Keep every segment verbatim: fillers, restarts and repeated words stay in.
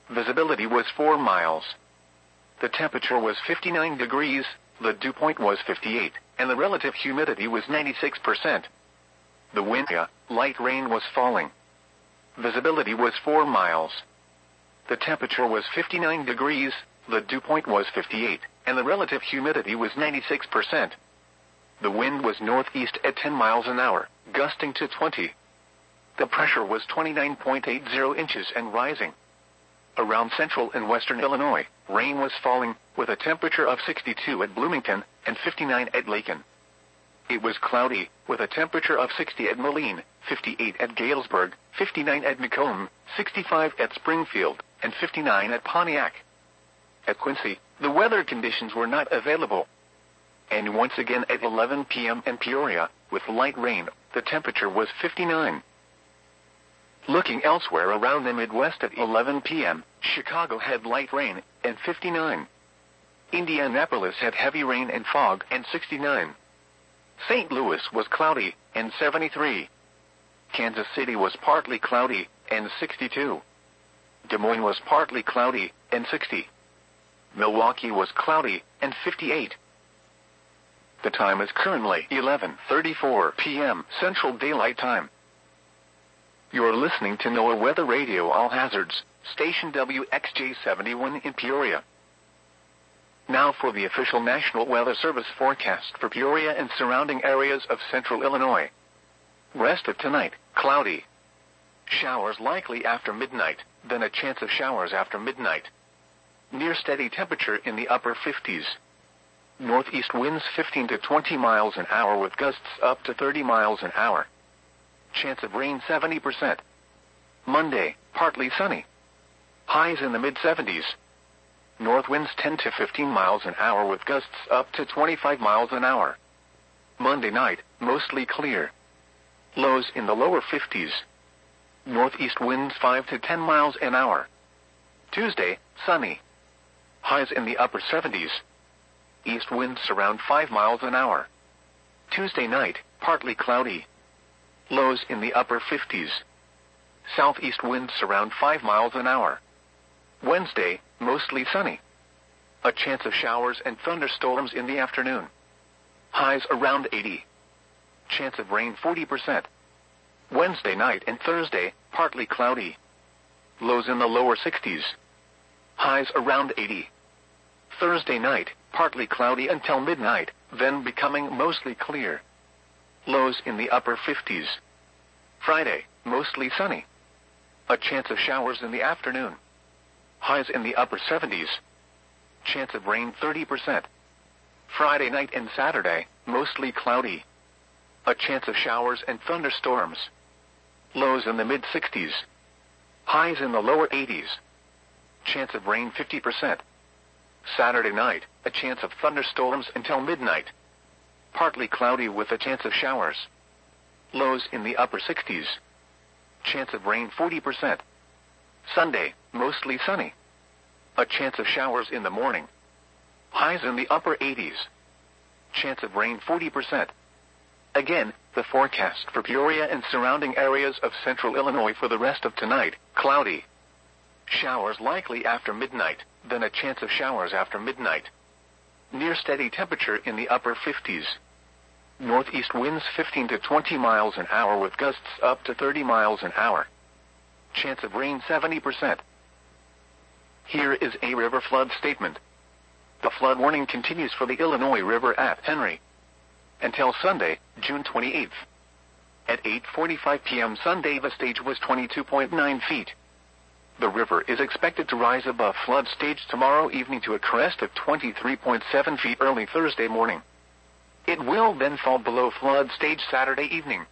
Visibility was four miles. The temperature was fifty-nine degrees, the dew point was fifty-eight, and the relative humidity was ninety-six percent. The wind, light rain was falling. Visibility was four miles. The temperature was fifty-nine degrees, the dew point was fifty-eight, and the relative humidity was ninety-six percent. The wind was northeast at ten miles an hour, gusting to twenty. The pressure was twenty-nine point eight zero inches and rising. Around central and western Illinois, rain was falling, with a temperature of sixty-two at Bloomington and fifty-nine at Lakin. It was cloudy, with a temperature of sixty at Moline, fifty-eight at Galesburg, fifty-nine at Macomb, sixty-five at Springfield, and fifty-nine at Pontiac. At Quincy, the weather conditions were not available. And once again at eleven p m in Peoria, with light rain, the temperature was fifty-nine. Looking elsewhere around the Midwest at eleven p m, Chicago had light rain, and fifty-nine. Indianapolis had heavy rain and fog, and sixty-nine. Saint Louis was cloudy, and seventy-three. Kansas City was partly cloudy, and sixty-two. Des Moines was partly cloudy, and sixty. Milwaukee was cloudy, and fifty-eight. The time is currently eleven thirty-four p m Central Daylight Time. You're listening to NOAA Weather Radio All Hazards, station W X J seventy-one in Peoria. Now for the official National Weather Service forecast for Peoria and surrounding areas of central Illinois. Rest of tonight, cloudy. Showers likely after midnight, then a chance of showers after midnight. Near steady temperature in the upper fifties. Northeast winds fifteen to twenty miles an hour with gusts up to thirty miles an hour. Chance of rain seventy percent. Monday, partly sunny. Highs in the mid seventies. North winds ten to fifteen miles an hour with gusts up to twenty-five miles an hour. Monday night, mostly clear. Lows in the lower fifties. Northeast winds five to ten miles an hour. Tuesday, sunny. Highs in the upper seventies. East winds around five miles an hour. Tuesday night, partly cloudy. Lows in the upper fifties. Southeast winds around five miles an hour. Wednesday, mostly sunny. A chance of showers and thunderstorms in the afternoon. Highs around eighty. Chance of rain forty percent. Wednesday night and Thursday, partly cloudy. Lows in the lower sixties. Highs around eighty. Thursday night, partly cloudy until midnight, then becoming mostly clear. Lows in the upper fifties. Friday, mostly sunny. A chance of showers in the afternoon. Highs in the upper seventies. Chance of rain thirty percent. Friday night and Saturday, mostly cloudy. A chance of showers and thunderstorms. Lows in the mid sixties. Highs in the lower eighties. Chance of rain fifty percent. Saturday night, a chance of thunderstorms until midnight. Partly cloudy with a chance of showers. Lows in the upper sixties. Chance of rain forty percent. Sunday, mostly sunny. A chance of showers in the morning. Highs in the upper eighties. Chance of rain forty percent. Again, the forecast for Peoria and surrounding areas of central Illinois for the rest of tonight, cloudy. Showers likely after midnight, then a chance of showers after midnight. Near steady temperature in the upper fifties. Northeast winds fifteen to twenty miles an hour with gusts up to thirty miles an hour. Chance of rain seventy percent. Here is a river flood statement. The flood warning continues for the Illinois River at Henry until Sunday, June twenty-eighth. At eight forty-five p m Sunday, the stage was twenty-two point nine feet. The river is expected to rise above flood stage tomorrow evening to a crest of twenty-three point seven feet early Thursday morning. It will then fall below flood stage Saturday evening.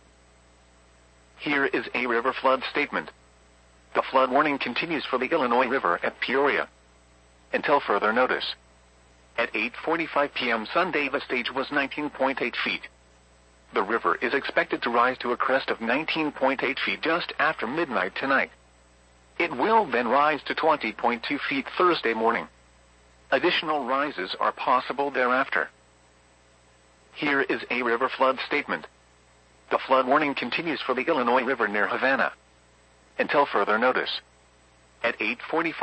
Here is a river flood statement. The flood warning continues for the Illinois River at Peoria until further notice. At eight forty-five p m Sunday, the stage was nineteen point eight feet. The river is expected to rise to a crest of nineteen point eight feet just after midnight tonight. It will then rise to twenty point two feet Thursday morning. Additional rises are possible thereafter. Here is a river flood statement. The flood warning continues for the Illinois River near Havana until further notice. At eight forty-five